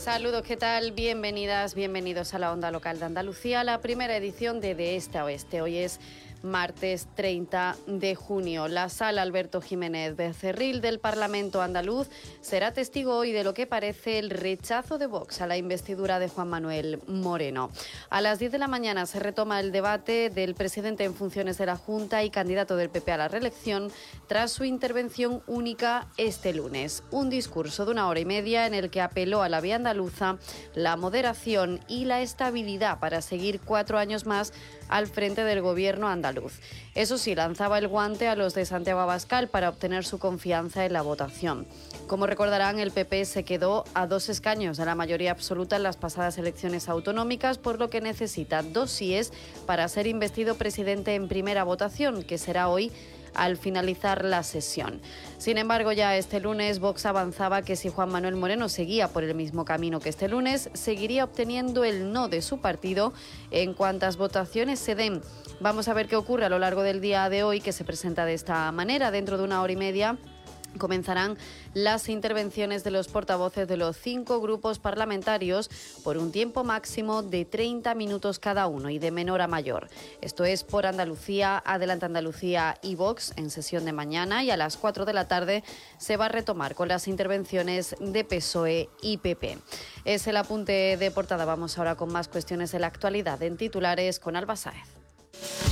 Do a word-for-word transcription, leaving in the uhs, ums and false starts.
Saludos, ¿qué tal? Bienvenidas, bienvenidos a la Onda Local de Andalucía, la primera edición de De Este a Oeste. Hoy es martes treinta de junio. La Sala Alberto Jiménez Becerril del Parlamento andaluz será testigo hoy de lo que parece el rechazo de Vox a la investidura de Juan Manuel Moreno. A las diez de la mañana se retoma el debate del presidente en funciones de la Junta y candidato del P P a la reelección tras su intervención única este lunes. Un discurso de una hora y media en el que apeló a la vía andaluza, la moderación y la estabilidad para seguir cuatro años más al frente del gobierno andaluz. Eso sí, lanzaba el guante a los de Santiago Abascal para obtener su confianza en la votación. Como recordarán, el P P se quedó a dos escaños de la mayoría absoluta en las pasadas elecciones autonómicas, por lo que necesita dos síes para ser investido presidente en primera votación, que será hoy al finalizar la sesión. Sin embargo, ya este lunes Vox avanzaba que si Juan Manuel Moreno seguía por el mismo camino que este lunes, seguiría obteniendo el no de su partido en cuantas votaciones se den. Vamos a ver qué ocurre a lo largo del día de hoy, que se presenta de esta manera. Dentro de una hora y media comenzarán las intervenciones de los portavoces de los cinco grupos parlamentarios por un tiempo máximo de treinta minutos cada uno y de menor a mayor. Esto es por Andalucía, Adelante Andalucía y Vox en sesión de mañana, y a las cuatro de la tarde se va a retomar con las intervenciones de P S O E y P P. Es el apunte de portada. Vamos ahora con más cuestiones de la actualidad en titulares con Alba Sáez.